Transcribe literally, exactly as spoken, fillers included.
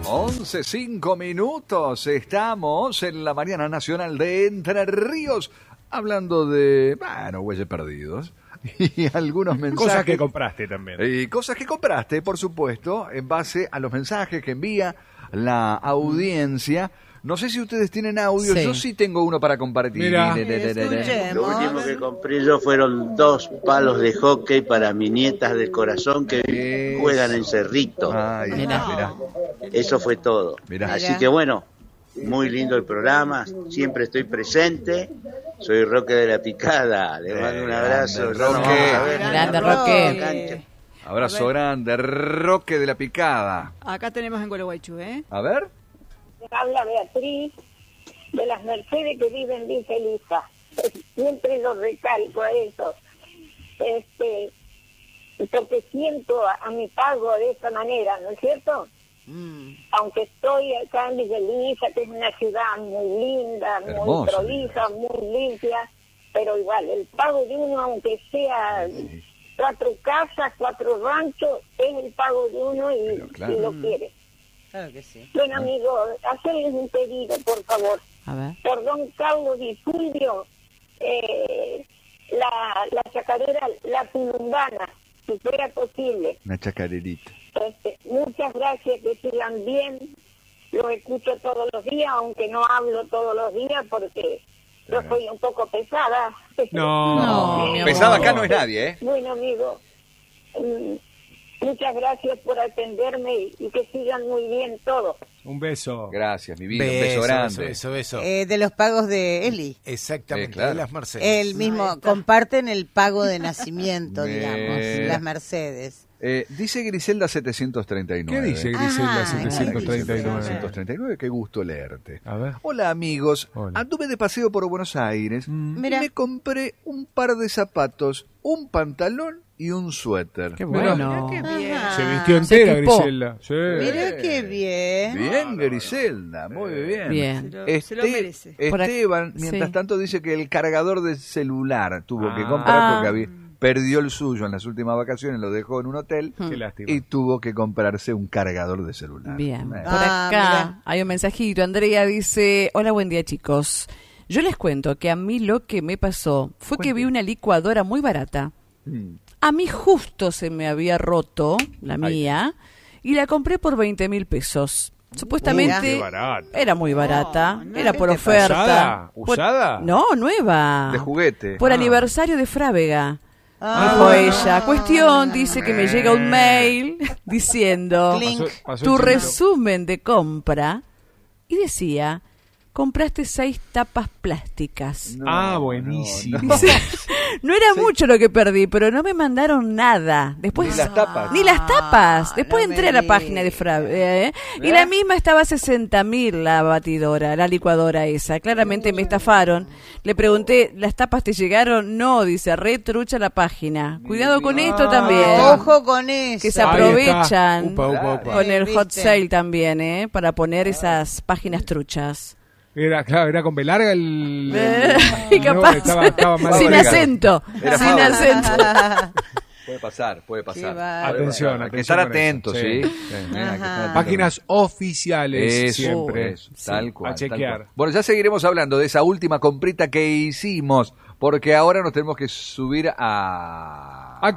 once, cinco minutos. Estamos en la Mañana Nacional de Entre Ríos hablando de, bueno, huellas perdidos y algunos mensajes. Cosas que compraste también. Y cosas que compraste, por supuesto, en base a los mensajes que envía la audiencia. No sé si ustedes tienen audio, sí. Yo sí tengo uno para compartir. Mira. Lo último que compré yo fueron dos palos de hockey para mis nietas del corazón que Eso. juegan en Cerrito. Ay, Mirá. mirá. Eso fue todo. Mirá. Así que bueno, muy lindo el programa, siempre estoy presente. Soy Roque de la Picada, le mando un abrazo. Grande, Roque. Grande, Roque. Abrazo grande, Roque de la Picada. Acá tenemos en Gualeguaychú, ¿eh? A ver. Habla Beatriz de las Mercedes que vive en Villa Elisa. Siempre lo recalco a eso. Este, porque siento a, a mi pago de esa manera, ¿no es cierto? Mm. Aunque estoy acá en Villa Elisa, que es una ciudad muy linda, Hermosa, muy prolija, muy limpia, pero igual, el pago de uno, aunque sea cuatro casas, cuatro ranchos, es el pago de uno y, pero, claro. y lo quiere. Claro que sí. Bueno, amigo, hacerles un pedido, por favor. A ver. Por don Carlos Di Fulvio, eh, la, la chacarera La Pilumbana, si fuera posible. Una chacarerita. Este, muchas gracias, que sigan bien. Lo escucho todos los días, aunque no hablo todos los días porque yo soy un poco pesada. No, No, mi amor. Pesada acá no es nadie, ¿eh? Bueno, amigo, mm, muchas gracias por atenderme y, y que sigan muy bien todos. un beso. Gracias, mi vida. Un beso grande. Beso, beso, beso. Eh, de los pagos de Eli. Exactamente, Sí, claro. de las Mercedes. El mismo, comparten el pago de nacimiento, Bien. digamos, las Mercedes. Eh, dice Griselda setecientos treinta y nueve. ¿Qué dice Griselda Ah, setecientos treinta y nueve? setecientos treinta y nueve, qué gusto leerte. A ver. Hola amigos, Hola. anduve de paseo por Buenos Aires Mm. y Mira. me compré un par de zapatos, un pantalón y un suéter. Qué bueno. Qué bien. Ajá. Se vistió Se entera, equipó. Griselda. Sí. Mira qué bien. Bien, Griselda, muy bien. Bien. Se lo, Este- se lo merece. Por aquí- Esteban, mientras sí. tanto, dice que el cargador de celular tuvo que Ah. comprar Ah. porque había, perdió el suyo en las últimas vacaciones, lo dejó en un hotel Qué lástima. y tuvo que comprarse un cargador de celular. Bien, Eh, por Ah, acá mira. hay un mensajito. Andrea dice, hola, buen día chicos. Yo les cuento que a mí lo que me pasó fue que vi una licuadora muy barata. mm, A mí justo se me había roto, la mía, y la compré por veinte mil pesos. Supuestamente Qué barato. era muy barata, No, no, era ¿qué por te oferta. ¿Usada? Por- ¿Usada? No, nueva. de juguete. Por Ah. aniversario de Frávega. Ah. Dijo ella. Cuestión, dice que me llega un mail diciendo Clink. Pasó- pasó tu el chiquito. resumen de compra y decía, compraste seis tapas plásticas. No, Ah, no, buenísimo. no. Dice, no era mucho lo que perdí, pero no me mandaron nada. Después Ni las tapas. Ni las tapas. Después no entré a me la página de Frávega, ¿eh? Y la misma estaba a sesenta mil la batidora, la licuadora esa. Claramente me estafaron. Le pregunté, ¿las tapas te llegaron? No, dice, re trucha la página. Cuidado con esto también. Ojo con eso. Que se Ahí aprovechan está. Upa, upa, upa. con el hot ¿Viste? sale también, ¿eh? Para poner esas páginas truchas. Era, claro, era con B larga el... Eh, el- capaz. no, estaba, estaba mal Sin Fábrica. acento. Era Sin fábrica. acento. Puede pasar, puede Qué pasar. bárbaro. Atención, Hay que atención estar con atentos, eso. ¿sí? Sí. Sí, hay que estar Ajá. atentos. Páginas oficiales Eso, siempre. eso, tal cual. A tal chequear. cual. Bueno, ya seguiremos hablando de esa última comprita que hicimos, porque ahora nos tenemos que subir a...